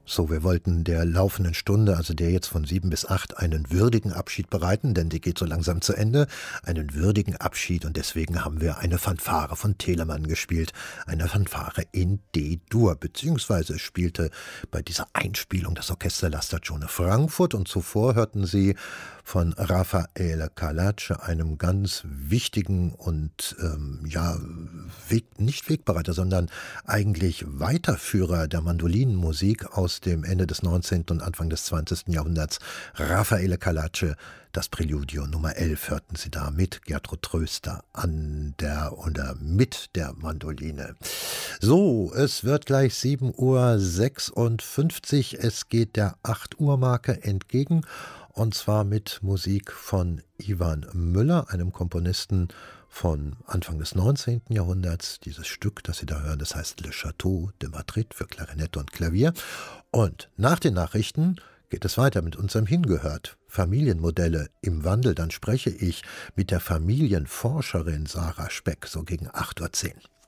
So, wir wollten der laufenden Stunde, also der jetzt von 7 bis 8, einen würdigen Abschied bereiten, denn die geht so langsam zu Ende. Einen würdigen Abschied, und deswegen haben wir eine Fanfare von Telemann gespielt. Eine Fanfare in D-Dur, beziehungsweise spielte bei dieser Einspielung das Orchester La Stagione Frankfurt, und zuvor hörten Sie von Raffaele Carracci, einem ganz wichtigen und nicht Wegbereiter, sondern eigentlich Weiterführer der Mandolinenmusik aus dem Ende des 19. und Anfang des 20. Jahrhunderts. Raffaele Carracci, das Präludio Nummer 11 hörten Sie da mit Gertrud Tröster an der oder mit der Mandoline. So, es wird gleich 7:56 Uhr. Es geht der 8 Uhr Marke entgegen, und zwar mit Musik von Ivan Müller, einem Komponisten von Anfang des 19. Jahrhunderts. Dieses Stück, das Sie da hören, das heißt Le Château de Madrid für Klarinette und Klavier. Und nach den Nachrichten geht es weiter mit unserem Hingehört. Familienmodelle im Wandel. Dann spreche ich mit der Familienforscherin Sarah Speck, so gegen 8:10 Uhr.